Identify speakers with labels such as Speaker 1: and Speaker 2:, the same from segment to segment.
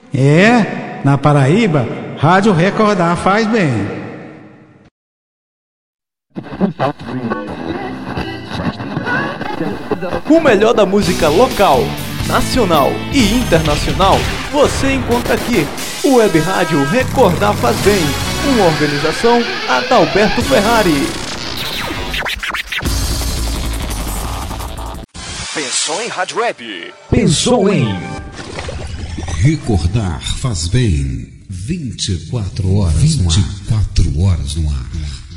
Speaker 1: Na Paraíba, Rádio Recordar faz bem.
Speaker 2: O melhor da música local, nacional e internacional você encontra aqui. O Web Rádio Recordar faz bem. Uma organização Adalberto Ferrari.
Speaker 3: Pensou em rádio web?
Speaker 4: Pensou em Recordar faz bem. 24 horas 24 horas no ar.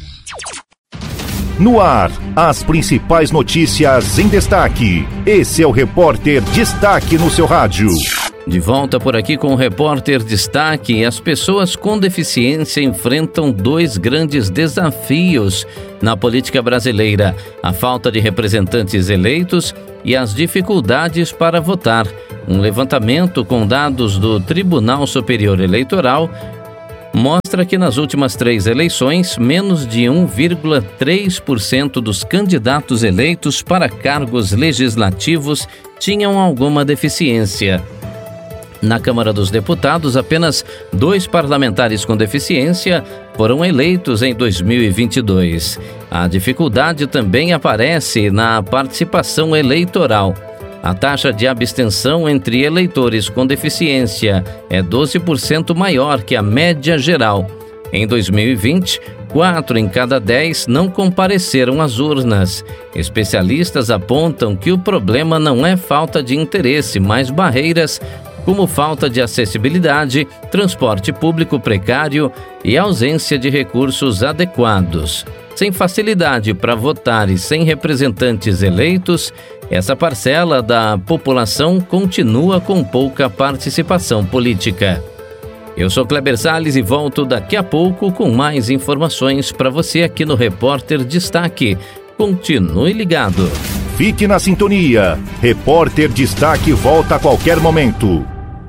Speaker 5: No ar, as principais notícias em destaque. Esse é o Repórter Destaque no seu rádio.
Speaker 6: De volta por aqui com o Repórter Destaque. As pessoas com deficiência enfrentam dois grandes desafios na política brasileira: a falta de representantes eleitos e as dificuldades para votar. Um levantamento com dados do Tribunal Superior Eleitoral mostra que nas últimas 3 eleições, menos de 1,3% dos candidatos eleitos para cargos legislativos tinham alguma deficiência. Na Câmara dos Deputados, apenas 2 parlamentares com deficiência foram eleitos em 2022. A dificuldade também aparece na participação eleitoral. A taxa de abstenção entre eleitores com deficiência é 12% maior que a média geral. Em 2020, 4 em cada 10 não compareceram às urnas. Especialistas apontam que o problema não é falta de interesse, mas barreiras como falta de acessibilidade, transporte público precário e ausência de recursos adequados. Sem facilidade para votar e sem representantes eleitos, essa parcela da população continua com pouca participação política. Eu sou Kleber Salles e volto daqui a pouco com mais informações para você aqui no Repórter Destaque. Continue ligado.
Speaker 5: Fique na sintonia. Repórter Destaque volta a qualquer momento.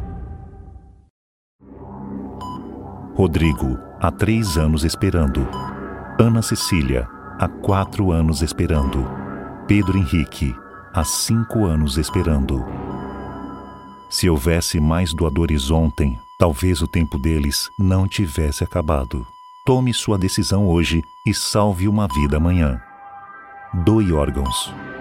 Speaker 5: Rodrigo, há 3 anos esperando. Ana Cecília, há 4 anos esperando. Pedro Henrique, há 5 anos esperando. Se houvesse mais doadores ontem, talvez o tempo deles não tivesse acabado. Tome sua decisão hoje e salve uma vida amanhã. Doe órgãos.